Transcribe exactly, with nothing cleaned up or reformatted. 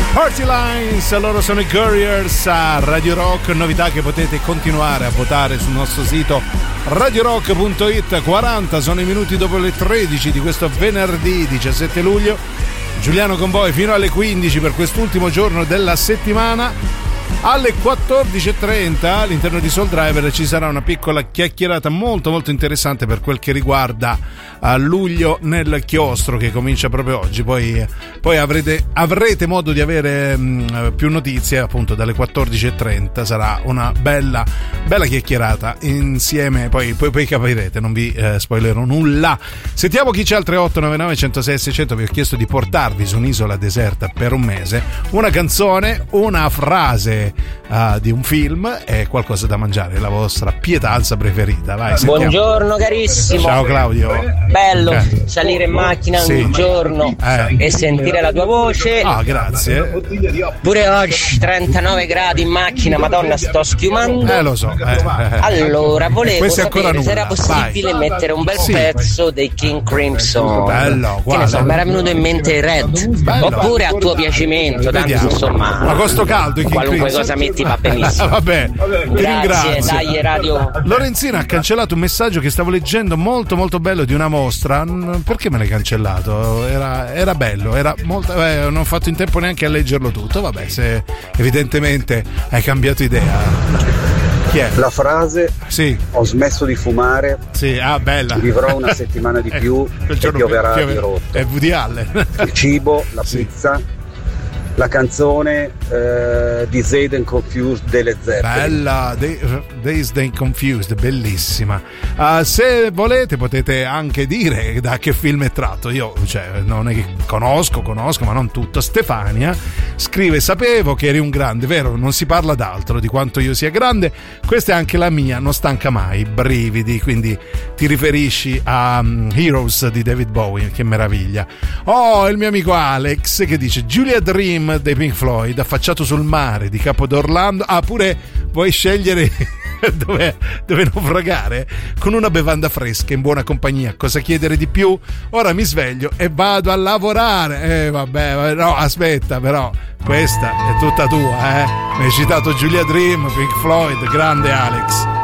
Party Lines, loro sono i Couriers a Radio Rock, novità che potete continuare a votare sul nostro sito radio rock punto it. quaranta sono i minuti dopo le tredici di questo venerdì diciassette luglio. Giuliano con voi fino alle quindici per quest'ultimo giorno della settimana. Alle quattordici e trenta all'interno di Soul Driver ci sarà una piccola chiacchierata molto molto interessante per quel che riguarda a luglio nel chiostro, che comincia proprio oggi. Poi, poi avrete, avrete modo di avere mh, più notizie appunto dalle quattordici e trenta. Sarà una bella bella chiacchierata insieme, poi, poi, poi capirete, non vi eh, spoilerò nulla. Sentiamo chi c'è al tre otto nove nove uno zero sei sei zero zero. Vi ho chiesto di portarvi su un'isola deserta per un mese, una canzone, una frase Uh, di un film e qualcosa da mangiare, la vostra pietanza preferita. Vai, sentiamo. Buongiorno carissimo. Ciao Claudio. Bello eh. salire in macchina sì. un giorno eh. e sentire la tua voce. Ah, grazie. Pure oggi trentanove gradi in macchina, madonna, sto schiumando. Eh, lo so. Eh, eh. Allora, volevo sapere se era possibile Vai. mettere un bel sì. pezzo dei King Crimson. Bello, che ne so, mi era venuto in mente il Red. Bello. Oppure a tuo piacimento, tanto Vediamo. insomma. Ma costo caldo i King qualunque Crimson. cosa metti va benissimo. Vabbè, ti ringrazio. Dai, radio. Lorenzina ha cancellato un messaggio che stavo leggendo molto molto bello di una mostra. Perché me l'hai cancellato? Era, era bello, era molto, eh, non ho fatto in tempo neanche a leggerlo tutto. Vabbè, se evidentemente hai cambiato idea. Chi è? La frase sì. Ho smesso di fumare. Sì, ah, bella. Vivrò una settimana di più e pioverà di rotto. È Woody Allen. Il cibo, la sì. pizza. La canzone eh, di Dazed and Confused delle Zeppelin. Bella, Dazed and Confused, bellissima. Uh, se volete potete anche dire da che film è tratto. Io, cioè, non è che conosco, conosco, ma non tutto. Stefania scrive: sapevo che eri un grande, vero? Non si parla d'altro, di quanto io sia grande. Questa è anche la mia, non stanca mai, brividi. Quindi ti riferisci a um, Heroes di David Bowie, che meraviglia. Oh, il mio amico Alex che dice Julia Dream dei Pink Floyd, affacciato sul mare di Capo d'Orlando. Ah, pure vuoi scegliere dove, dove naufragare? Con una bevanda fresca in buona compagnia, cosa chiedere di più? Ora mi sveglio e vado a lavorare. Eh vabbè, no, aspetta, però questa è tutta tua, eh? Mi hai citato Julia Dream, Pink Floyd, grande Alex.